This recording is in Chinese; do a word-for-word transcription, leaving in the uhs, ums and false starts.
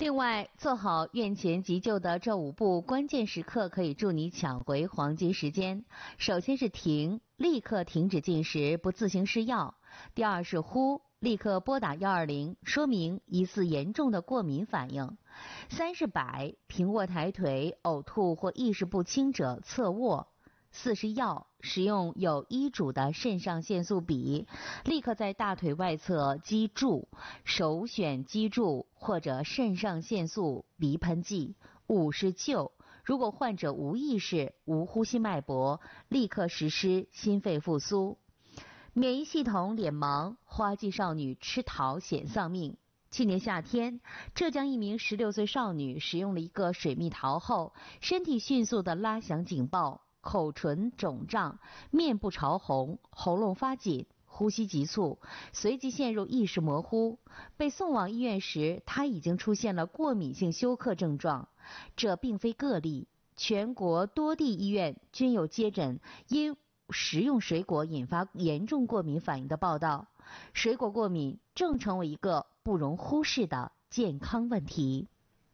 另外，做好院前急救的这五步关键时刻，可以助你抢回黄金时间。首先是停，立刻停止进食，不自行施药。第二是呼，立刻拨打一二零，说明疑似严重的过敏反应。三是摆，平卧抬腿，呕吐或意识不清者侧卧。四是药，使用有医嘱的肾上腺素笔，立刻在大腿外侧击注，首选击注或者肾上腺素鼻喷剂。五是救，如果患者无意识、无呼吸脉搏，立刻实施心肺复苏。免疫系统脸盲，花季少女吃桃险丧命。去年夏天，浙江一名十六岁少女使用了一个水蜜桃后，身体迅速地拉响警报，口唇肿胀，面部潮红，喉咙发紧，呼吸急促，随即陷入意识模糊。被送往医院时，她已经出现了过敏性休克症状。这并非个例，全国多地医院均有接诊因食用水果引发严重过敏反应的报道。水果过敏正成为一个不容忽视的健康问题。